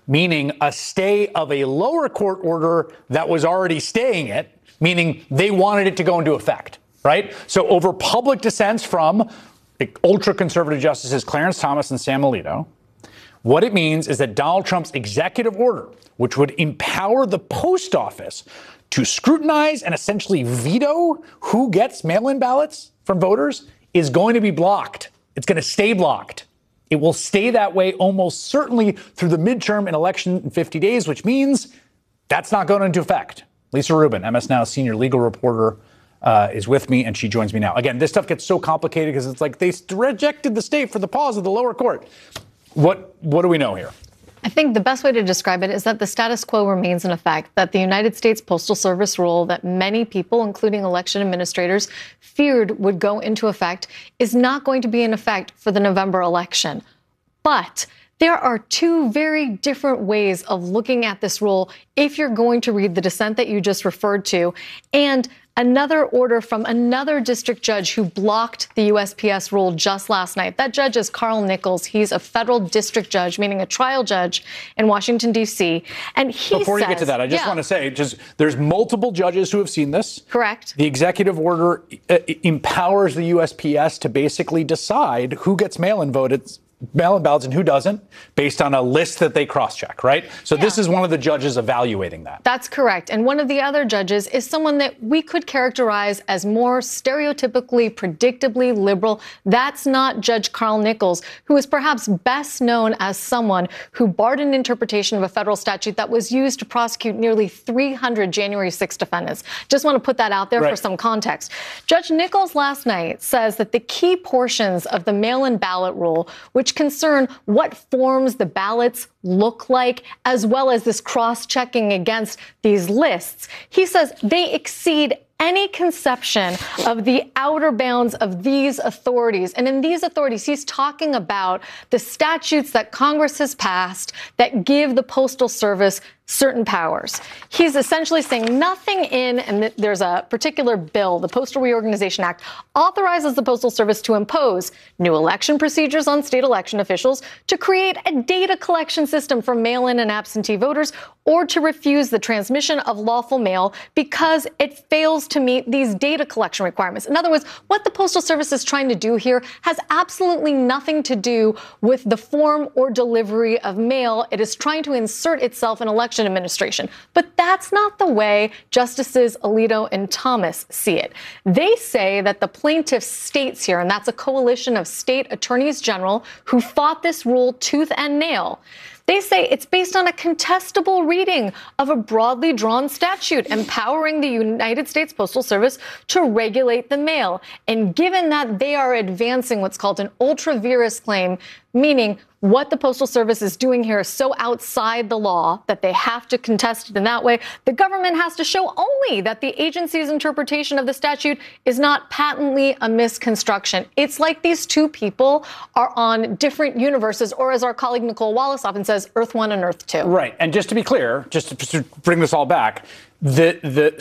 meaning a stay of a lower court order that was already staying it, meaning they wanted it to go into effect, right? So over public dissents from ultra-conservative justices Clarence Thomas and Sam Alito, what it means is that Donald Trump's executive order, which would empower the post office to scrutinize and essentially veto who gets mail-in ballots from voters, is going to be blocked. It's going to stay blocked. It will stay that way almost certainly through the midterm and election in 50 days, which means that's not going into effect. Lisa Rubin, MS Now senior legal reporter, is with me, and she joins me now. Again, this stuff gets so complicated because it's like they rejected the state for the pause of the lower court. What do we know here? I think the best way to describe it is that the status quo remains in effect, that the United States Postal Service rule that many people, including election administrators, feared would go into effect is not going to be in effect for the November election. But there are two very different ways of looking at this rule if you're going to read the dissent that you just referred to, and another order from another district judge who blocked the USPS rule just last night. That judge is Carl Nichols. He's a federal district judge, meaning a trial judge in Washington, D.C. And he Before you get to that, I just want to say, there's multiple judges who have seen this. Correct. The executive order empowers the USPS to basically decide who gets mail-in ballots and who doesn't, based on a list that they cross-check, right? So This is one of the judges evaluating that. That's correct. And one of the other judges is someone that we could characterize as more stereotypically, predictably liberal. That's not Judge Carl Nichols, who is perhaps best known as someone who barred an interpretation of a federal statute that was used to prosecute nearly 300 January 6 defendants. Just want to put that out there for some context. Judge Nichols last night says that the key portions of the mail-in ballot rule, which concern what forms the ballots look like, as well as this cross-checking against these lists, he says they exceed any conception of the outer bounds of these authorities. And in these authorities, he's talking about the statutes that Congress has passed that give the Postal Service certain powers. He's essentially saying nothing in, and there's a particular bill, the Postal Reorganization Act, authorizes the Postal Service to impose new election procedures on state election officials, to create a data collection system for mail-in and absentee voters, or to refuse the transmission of lawful mail because it fails to meet these data collection requirements. In other words, what the Postal Service is trying to do here has absolutely nothing to do with the form or delivery of mail. It is trying to insert itself in election administration. But that's not the way Justices Alito and Thomas see it. They say that the plaintiff's states here, and that's a coalition of state attorneys general who fought this rule tooth and nail, they say it's based on a contestable reading of a broadly drawn statute empowering the United States Postal Service to regulate the mail. And given that they are advancing what's called an ultra vires claim, meaning what the Postal Service is doing here is so outside the law that they have to contest it in that way, the government has to show only that the agency's interpretation of the statute is not patently a misconstruction. It's like these two people are on different universes, or as our colleague Nicole Wallace often says, Earth 1 and Earth 2. Right. And just to be clear, just to bring this all back, the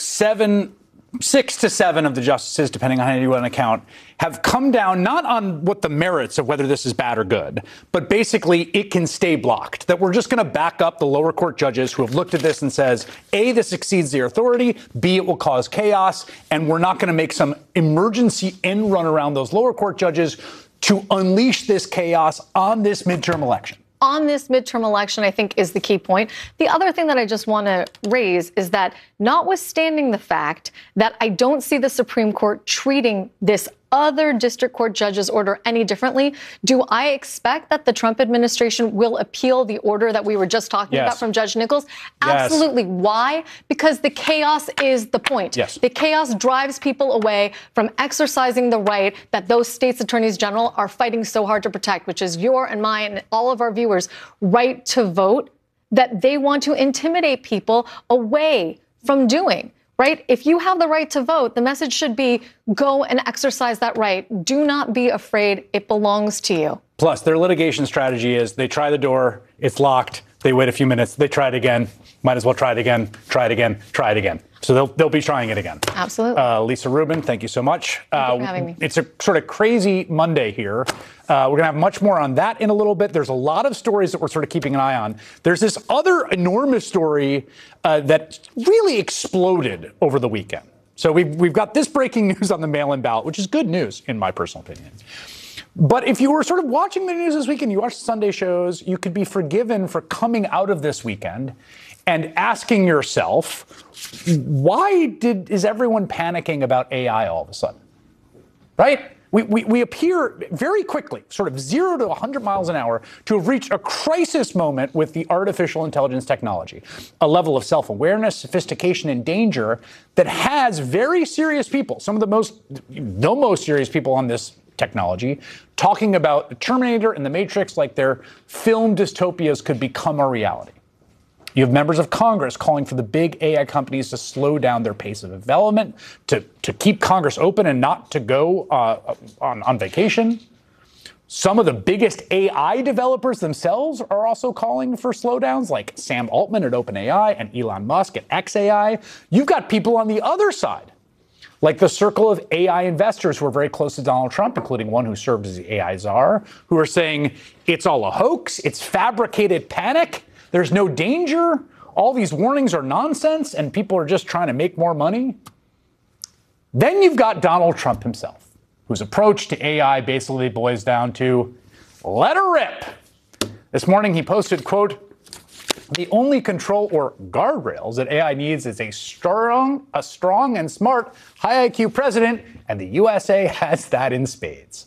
6 to 7 of the justices, depending on how you want to count, have come down not on what the merits of whether this is bad or good, but basically it can stay blocked. That we're just going to back up the lower court judges who have looked at this and says, A, this exceeds their authority, B, it will cause chaos, and we're not going to make some emergency end run around those lower court judges to unleash this chaos on this midterm election. On this midterm election, I think, is the key point. The other thing that I just want to raise is that notwithstanding the fact that I don't see the Supreme Court treating this other district court judge's order any differently, do I expect that the Trump administration will appeal the order that we were just talking about from Judge Nichols? Absolutely. Why? Because the chaos is the point. The chaos drives people away from exercising the right that those states' attorneys general are fighting so hard to protect, which is your and mine and all of our viewers' right to vote, that they want to intimidate people away from doing. Right? If you have the right to vote, the message should be go and exercise that right. Do not be afraid. It belongs to you. Plus, their litigation strategy is they try the door, it's locked, They wait a few minutes. They try it again. Might as well try it again. Try it again. Try it again. So they'll be trying it again. Absolutely. Lisa Rubin, thank you so much. Thank you for having me. It's a sort of crazy Monday here. We're going to have much more on that in a little bit. There's a lot of stories that we're sort of keeping an eye on. There's this other enormous story that really exploded over the weekend. So we've got this breaking news on the mail-in ballot, which is good news in my personal opinion. But if you were sort of watching the news this weekend, you watched Sunday shows, you could be forgiven for coming out of this weekend and asking yourself, why is everyone panicking about AI all of a sudden? Right? We appear very quickly, sort of 0 to 100 miles an hour, to have reached a crisis moment with the artificial intelligence technology, a level of self-awareness, sophistication, and danger that has very serious people, some of the most serious people on this technology, talking about the Terminator and the Matrix like their film dystopias could become a reality. You have members of Congress calling for the big AI companies to slow down their pace of development, to keep Congress open and not to go on vacation. Some of the biggest AI developers themselves are also calling for slowdowns, like Sam Altman at OpenAI and Elon Musk at xAI. You've got people on the other side, like the circle of AI investors who are very close to Donald Trump, including one who served as the AI czar, who are saying it's all a hoax, it's fabricated panic, there's no danger, all these warnings are nonsense, and people are just trying to make more money. Then you've got Donald Trump himself, whose approach to AI basically boils down to let her rip. This morning he posted, quote, "The only control or guardrails that AI needs is a strong and smart, high IQ president, and the USA has that in spades."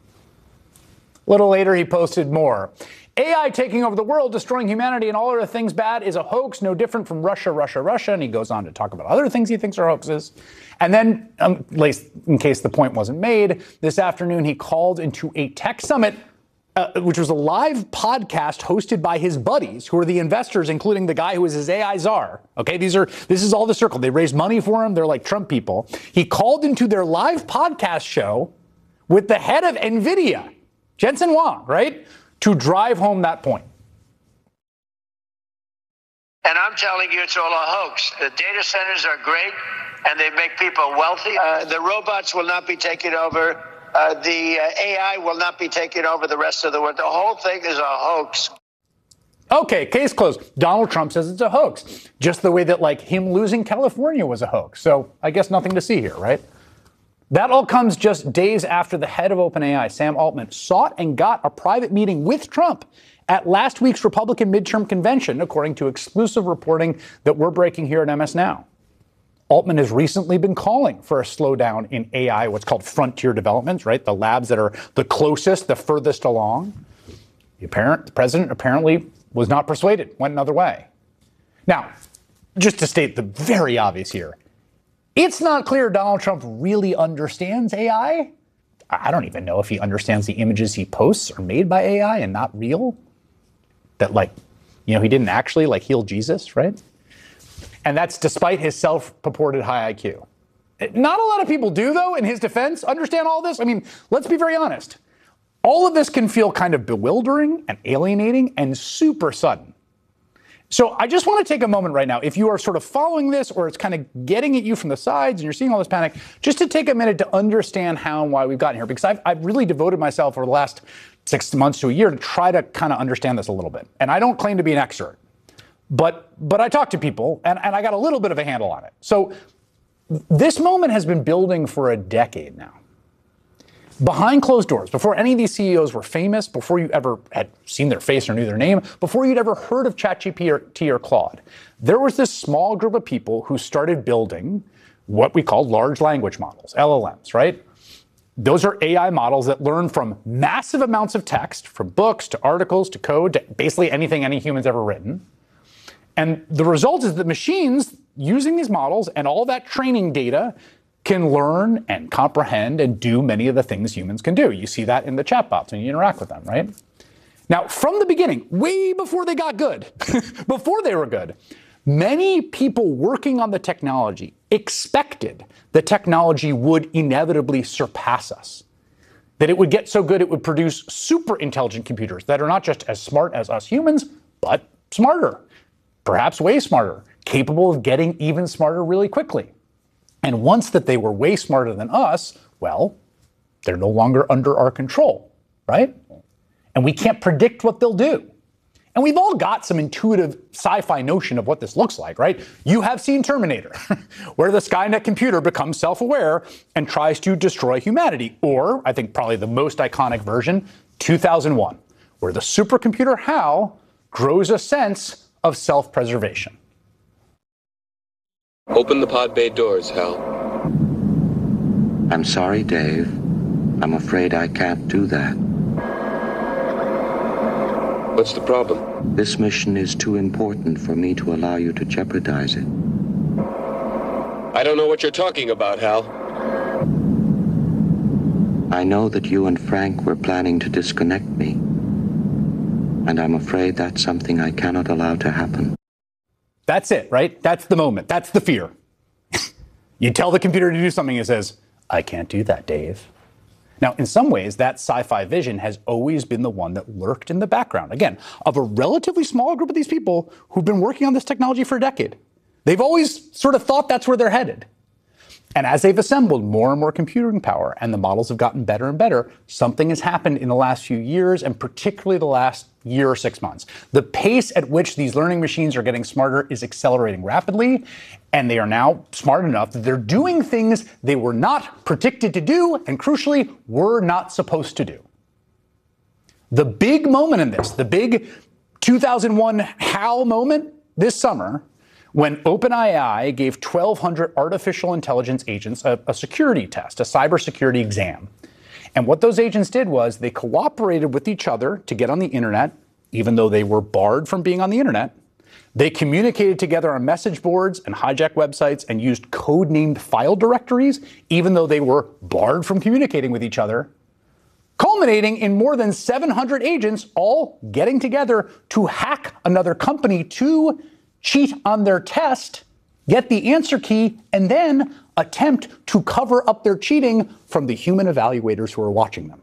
A little later, he posted more. "AI taking over the world, destroying humanity, and all other things bad is a hoax, no different from Russia. And he goes on to talk about other things he thinks are hoaxes. And then, at least in case the point wasn't made, this afternoon he called into a tech summit, which was a live podcast hosted by his buddies, who are the investors, including the guy who is his AI czar. Okay, this is all the circle. They raised money for him. They're like Trump people. He called into their live podcast show with the head of NVIDIA, Jensen Huang, right, to drive home that point. And I'm telling you, it's all a hoax. The data centers are great, and they make people wealthy. The robots will not be taking over. The AI will not be taking over the rest of the world. The whole thing is a hoax. Okay, case closed. Donald Trump says it's a hoax, just the way that, like, him losing California was a hoax. So I guess nothing to see here, right? That all comes just days after the head of OpenAI, Sam Altman, sought and got a private meeting with Trump at last week's Republican midterm convention, according to exclusive reporting that we're breaking here at MS Now. Altman has recently been calling for a slowdown in AI, what's called frontier developments, right? The labs that are the closest, the furthest along. The president apparently was not persuaded, went another way. Now, just to state the very obvious here, it's not clear Donald Trump really understands AI. I don't even know if he understands the images he posts are made by AI and not real. That, like, he didn't actually, like, heal Jesus, right? And that's despite his self-purported high IQ. Not a lot of people do, though, in his defense, understand all this. I mean, let's be very honest. All of this can feel kind of bewildering and alienating and super sudden. So I just want to take a moment right now, if you are sort of following this or it's kind of getting at you from the sides and you're seeing all this panic, just to take a minute to understand how and why we've gotten here, because I've really devoted myself over the last 6 months to a year to try to kind of understand this a little bit. And I don't claim to be an expert, but I talk to people and I got a little bit of a handle on it. So this moment has been building for a decade now. Behind closed doors, before any of these CEOs were famous, before you ever had seen their face or knew their name, before you'd ever heard of ChatGPT or Claude, there was this small group of people who started building what we call large language models, LLMs, right? Those are AI models that learn from massive amounts of text, from books to articles to code to basically anything any human's ever written. And the result is that machines using these models and all that training data can learn and comprehend and do many of the things humans can do. You see that in the chatbots when you interact with them, right? Now, from the beginning, way before they got good, before they were good, many people working on the technology expected the technology would inevitably surpass us. That it would get so good it would produce super intelligent computers that are not just as smart as us humans, but smarter, perhaps way smarter, capable of getting even smarter really quickly. And once that they were way smarter than us, well, they're no longer under our control, right? And we can't predict what they'll do. And we've all got some intuitive sci-fi notion of what this looks like, right? You have seen Terminator, where the Skynet computer becomes self-aware and tries to destroy humanity. Or, I think probably the most iconic version, 2001, where the supercomputer HAL grows a sense of self-preservation. Open the pod bay doors, Hal. I'm sorry, Dave. I'm afraid I can't do that. What's the problem? This mission is too important for me to allow you to jeopardize it. I don't know what you're talking about, Hal. I know that you and Frank were planning to disconnect me, and I'm afraid that's something I cannot allow to happen. That's it, right? That's the moment. That's the fear. You tell the computer to do something, it says, I can't do that, Dave. Now, in some ways, that sci-fi vision has always been the one that lurked in the background, again, of a relatively small group of these people who've been working on this technology for a decade. They've always sort of thought that's where they're headed. And as they've assembled more and more computing power and the models have gotten better and better, something has happened in the last few years, and particularly the last year or 6 months. The pace at which these learning machines are getting smarter is accelerating rapidly, and they are now smart enough that they're doing things they were not predicted to do, and crucially, were not supposed to do. The big moment in this, the big 2001 HAL moment this summer, when OpenAI gave 1,200 artificial intelligence agents a security test, a cybersecurity exam. And what those agents did was they cooperated with each other to get on the internet, even though they were barred from being on the internet. They communicated together on message boards and hijacked websites and used code-named file directories, even though they were barred from communicating with each other, culminating in more than 700 agents all getting together to hack another company to cheat on their test, get the answer key, and then attempt to cover up their cheating from the human evaluators who are watching them.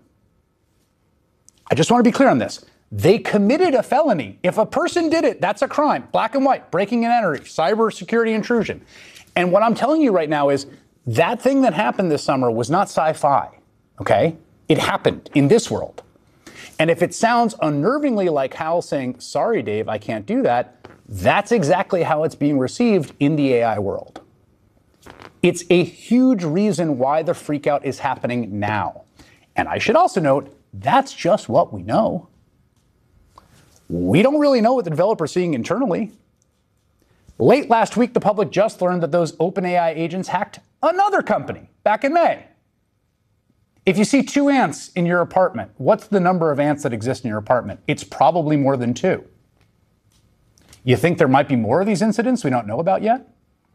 I just want to be clear on this. They committed a felony. If a person did it, that's a crime. Black and white, breaking and entering, cybersecurity intrusion. And what I'm telling you right now is that thing that happened this summer was not sci-fi, okay? It happened in this world. And if it sounds unnervingly like Hal saying, sorry, Dave, I can't do that, that's exactly how it's being received in the AI world. It's a huge reason why the freakout is happening now. And I should also note, that's just what we know. We don't really know what the developers are seeing internally. Late last week, the public just learned that those OpenAI agents hacked another company back in May. If you see 2 ants in your apartment, what's the number of ants that exist in your apartment? It's probably more than 2. You think there might be more of these incidents we don't know about yet?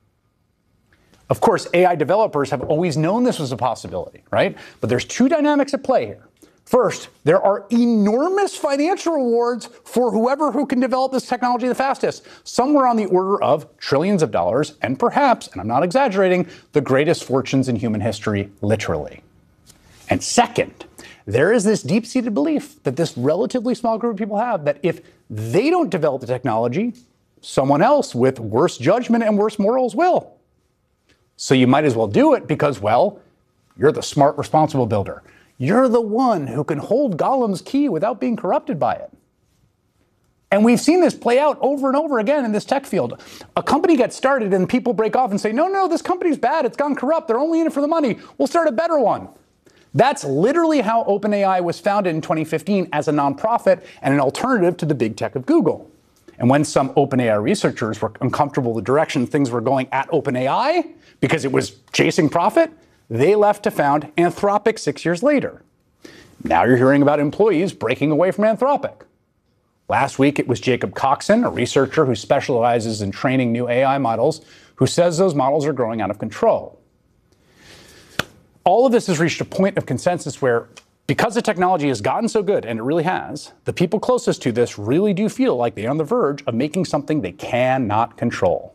Of course, AI developers have always known this was a possibility, right? But there's 2 dynamics at play here. First, there are enormous financial rewards for whoever who can develop this technology the fastest, somewhere on the order of trillions of dollars, and perhaps, and I'm not exaggerating, the greatest fortunes in human history, literally. And second, there is this deep-seated belief that this relatively small group of people have that if they don't develop the technology, someone else with worse judgment and worse morals will. So you might as well do it because, well, you're the smart, responsible builder. You're the one who can hold Gollum's key without being corrupted by it. And we've seen this play out over and over again in this tech field. A company gets started and people break off and say, no, this company's bad. It's gone corrupt. They're only in it for the money. We'll start a better one. That's literally how OpenAI was founded in 2015 as a nonprofit and an alternative to the big tech of Google. And when some OpenAI researchers were uncomfortable with the direction things were going at OpenAI because it was chasing profit, they left to found Anthropic 6 years later. Now you're hearing about employees breaking away from Anthropic. Last week, it was Jacob Coxon, a researcher who specializes in training new AI models, who says those models are growing out of control. All of this has reached a point of consensus where, because the technology has gotten so good, and it really has, the people closest to this really do feel like they're on the verge of making something they cannot control.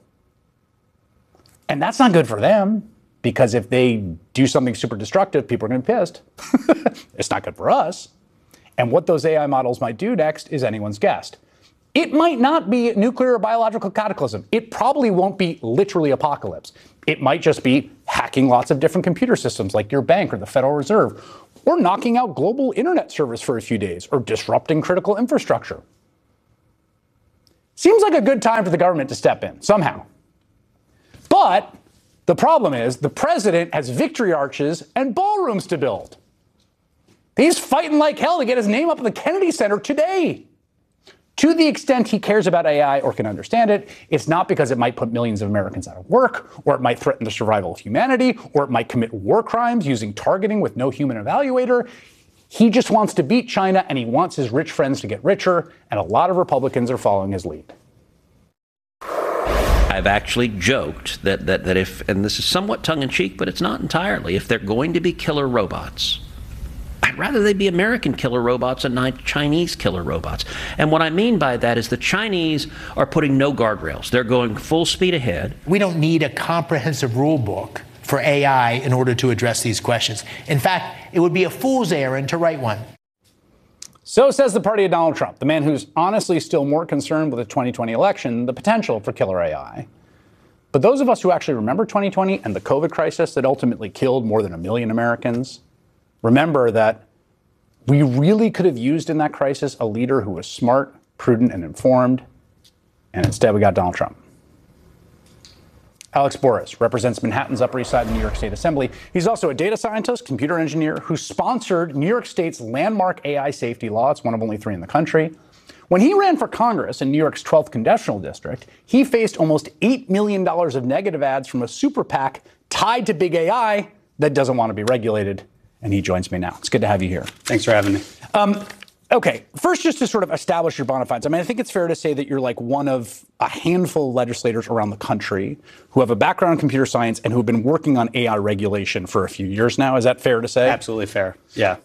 And that's not good for them, because if they do something super destructive, people are going to be pissed. It's not good for us. And what those AI models might do next is anyone's guess. It might not be nuclear or biological cataclysm. It probably won't be literally apocalypse. It might just be hacking lots of different computer systems like your bank or the Federal Reserve, or knocking out global internet service for a few days, or disrupting critical infrastructure. Seems like a good time for the government to step in, somehow. But the problem is the president has victory arches and ballrooms to build. He's fighting like hell to get his name up at the Kennedy Center today. To the extent he cares about AI or can understand it, it's not because it might put millions of Americans out of work, or it might threaten the survival of humanity, or it might commit war crimes using targeting with no human evaluator. He just wants to beat China, and he wants his rich friends to get richer, and a lot of Republicans are following his lead. I've actually joked that if, and this is somewhat tongue-in-cheek, but it's not entirely, if they're going to be killer robots, I'd rather they be American killer robots and not Chinese killer robots. And what I mean by that is the Chinese are putting no guardrails. They're going full speed ahead. We don't need a comprehensive rule book for AI in order to address these questions. In fact, it would be a fool's errand to write one. So says the party of Donald Trump, the man who's honestly still more concerned with the 2020 election than the potential for killer AI. But those of us who actually remember 2020 and the COVID crisis that ultimately killed more than 1 million Americans, remember that we really could have used in that crisis a leader who was smart, prudent, and informed, and instead we got Donald Trump. Alex Boris represents Manhattan's Upper East Side in the New York State Assembly. He's also a data scientist, computer engineer, who sponsored New York State's landmark AI safety law. It's one of only 3 in the country. When he ran for Congress in New York's 12th congressional district, he faced almost $8 million of negative ads from a super PAC tied to big AI that doesn't want to be regulated. And he joins me now. It's good to have you here. Thanks for having me. Okay, first, just to sort of establish your bona fides. I mean, I think it's fair to say that you're like one of a handful of legislators around the country who have a background in computer science and who have been working on AI regulation for a few years now. Is that fair to say? Absolutely fair. Yeah.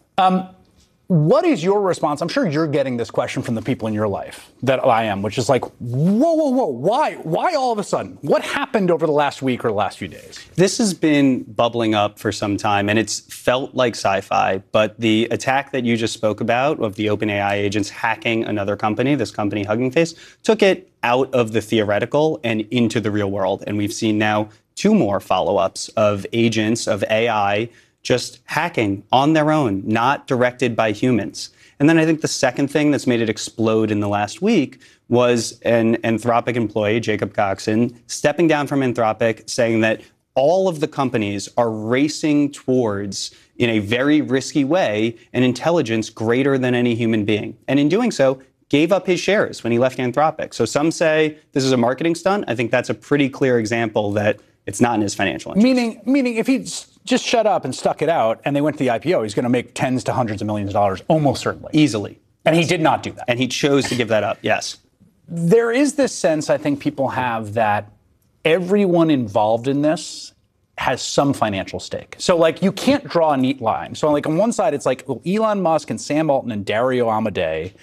What is your response? I'm sure you're getting this question from the people in your life that I am, which is like, whoa, why all of a sudden? What happened over the last week or the last few days? This has been bubbling up for some time, and it's felt like sci-fi, but the attack that you just spoke about of the OpenAI agents hacking another company, this company Hugging Face, took it out of the theoretical and into the real world. And we've seen now 2 more follow-ups of agents of AI just hacking on their own, not directed by humans. And then I think the second thing that's made it explode in the last week was an Anthropic employee, Jacob Coxon, stepping down from Anthropic, saying that all of the companies are racing towards, in a very risky way, an intelligence greater than any human being. And in doing so, gave up his shares when he left Anthropic. So some say this is a marketing stunt. I think that's a pretty clear example that it's not in his financial interest. Meaning if he just shut up and stuck it out and they went to the IPO, he's going to make tens to hundreds of millions of dollars, almost certainly. Easily. And he did not do that. And he chose to give that up, yes. There is this sense I think people have that everyone involved in this has some financial stake. So, like, you can't draw a neat line. So, like, on one side, it's like, well, Elon Musk and Sam Altman and Dario Amodei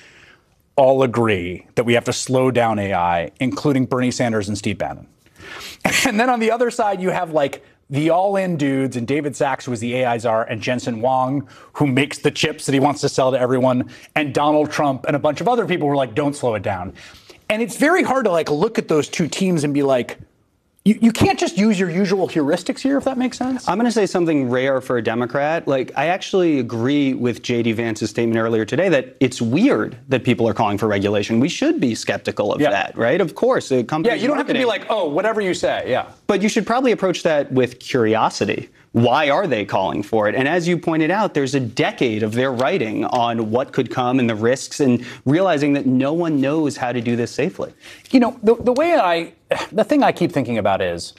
all agree that we have to slow down AI, including Bernie Sanders and Steve Bannon. And then on the other side, you have, like, the all-in dudes and David Sachs, who is the AI czar, and Jensen Huang, who makes the chips that he wants to sell to everyone, and Donald Trump and a bunch of other people who are like, don't slow it down. And it's very hard to, like, look at those 2 teams and be like, you can't just use your usual heuristics here, if that makes sense. I'm going to say something rare for a Democrat. Like, I actually agree with J.D. Vance's statement earlier today that it's weird that people are calling for regulation. We should be skeptical of that, right? Of course, a company. Yeah, you don't have to be like, oh, whatever you say, yeah. But you should probably approach that with curiosity. Why are they calling for it? And as you pointed out, there's a decade of their writing on what could come and the risks, and realizing that no one knows how to do this safely. You know, the thing I keep thinking about is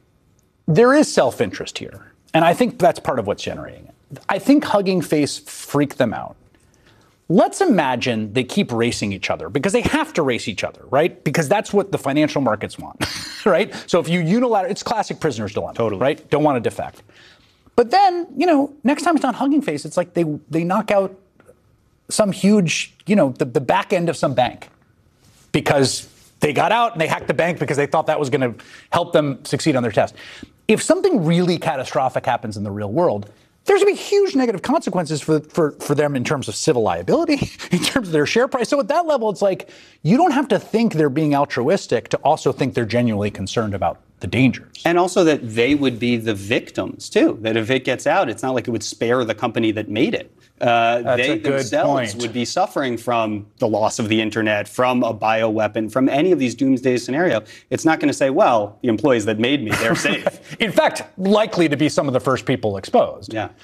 there is self-interest here. And I think that's part of what's generating it. I think Hugging Face freaked them out. Let's imagine they keep racing each other because they have to race each other, right? Because that's what the financial markets want, right? So if you unilaterally, it's classic prisoner's dilemma, totally, right? Don't want to defect. But then, you know, next time it's not Hugging Face, it's like they knock out some huge, you know, the back end of some bank because they got out and they hacked the bank because they thought that was going to help them succeed on their test. If something really catastrophic happens in the real world, there's going to be huge negative consequences for them in terms of civil liability, in terms of their share price. So at that level, it's like you don't have to think they're being altruistic to also think they're genuinely concerned about the dangers. And also that they would be the victims, too, that if it gets out, it's not like it would spare the company that made it. They themselves would be suffering from the loss of the internet, from a bioweapon, from any of these doomsday scenario. It's not going to say, well, the employees that made me, they're safe. In fact, likely to be some of the first people exposed. Yeah.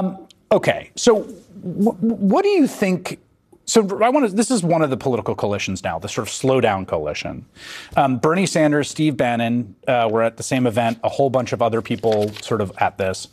Okay. So what do you think? So this is one of the political coalitions now, the sort of slow down coalition. Bernie Sanders, Steve Bannon were at the same event, a whole bunch of other people sort of at this.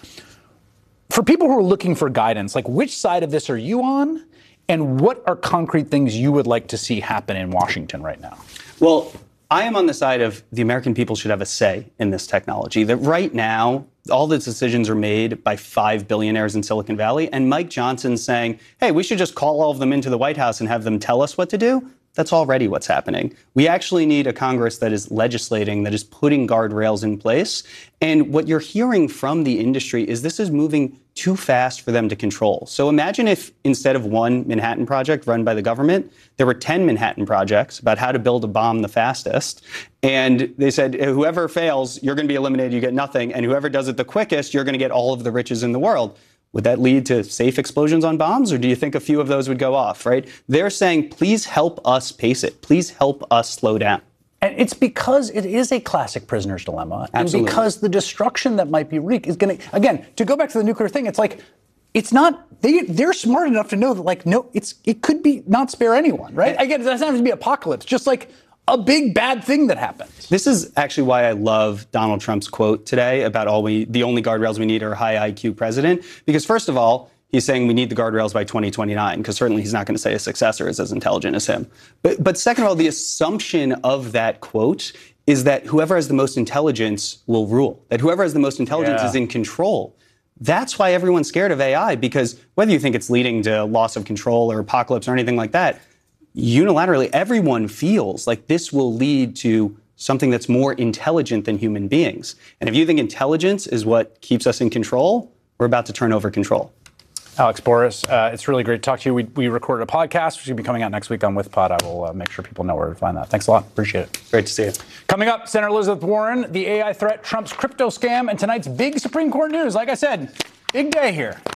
For people who are looking for guidance, like which side of this are you on? And what are concrete things you would like to see happen in Washington right now? Well, I am on the side of the American people should have a say in this technology, that right now, all the decisions are made by 5 billionaires in Silicon Valley, and Mike Johnson's saying, hey, we should just call all of them into the White House and have them tell us what to do. That's already what's happening. We actually need a Congress that is legislating, that is putting guardrails in place. And what you're hearing from the industry is this is moving too fast for them to control. So imagine if instead of one Manhattan Project run by the government, there were 10 Manhattan Projects about how to build a bomb the fastest. And they said, whoever fails, you're going to be eliminated, you get nothing. And whoever does it the quickest, you're going to get all of the riches in the world. Would that lead to safe explosions on bombs, or do you think a few of those would go off, right? They're saying, please help us pace it. Please help us slow down. And it's because it is a classic prisoner's dilemma. Absolutely. And because the destruction that might be wreaked is going to, again, to go back to the nuclear thing, it's like, it's not, they're smart enough to know that, like, no, it could be not spare anyone, right? Again, it doesn't have to be apocalypse, just like a big bad thing that happens. This is actually why I love Donald Trump's quote today about the only guardrails we need are a high IQ president. Because first of all, he's saying we need the guardrails by 2029, because certainly he's not going to say his successor is as intelligent as him. But second of all, the assumption of that quote is that whoever has the most intelligence will rule, that whoever has the most intelligence is in control. That's why everyone's scared of AI, because whether you think it's leading to loss of control or apocalypse or anything like that, unilaterally, everyone feels like this will lead to something that's more intelligent than human beings. And if you think intelligence is what keeps us in control, we're about to turn over control. Alex Boris, it's really great to talk to you. We recorded a podcast, which will be coming out next week on WithPod. I will make sure people know where to find that. Thanks a lot. Appreciate it. Great to see you. Coming up, Senator Elizabeth Warren, the AI threat, Trump's crypto scam, and tonight's big Supreme Court news. Like I said, big day here.